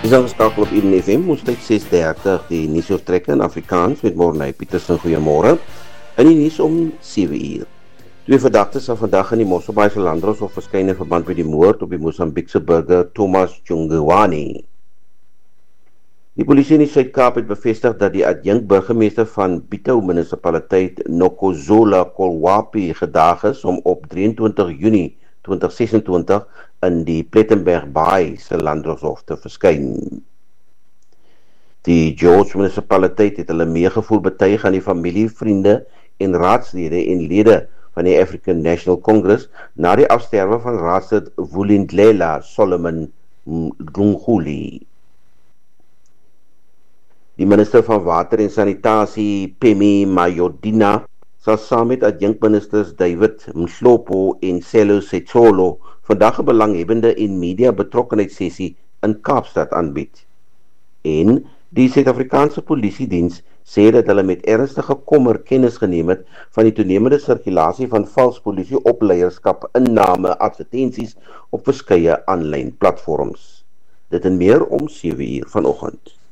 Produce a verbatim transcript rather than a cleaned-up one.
Is aangeskakel op Eden F M, ons tyd ses dertig, die nuusoortrekke in Afrikaans met Morney Petersen, goeiemôre. In die nuus om sewe uur. Twee verdagtes sal vandag in die Mosselbaai se Landdroshof verskyn in verband met die moord op die Mosambiekse burger Thomas Jungwani. Die polisie in die Suid-Kaap het bevestig dat die adjunk-burgemeester van Bito munisipaliteit Nokozola Kolwapi gedaag is om op drieëntwintig Junie tweeduisend sesentwintig in die Plettenberg Baai se Landdroshof te verskyn. Die George munisipaliteit het hulle meegevoel betuig aan die familie, vriende en raadslede en lede van die African National Congress na die afsterwe van raadslid Vulindlela Solomon Ngunguli. Die minister van Water en Sanitasie, Phemi Mayodina, sal saam met adjunkministers David Mhlopo en Sello Setsholo vandag 'n belanghebbende en media betrokkenheidssessie in Kaapstad aanbied. En die Suid-Afrikaanse Polisiediens sê dat hulle met ernstige kommer kennis geneem het van die toenemende sirkulasie van vals polisieopleierskap inname advertensies op verskeie aanlyn platforms. Dit en meer om sewe uur vanoggend.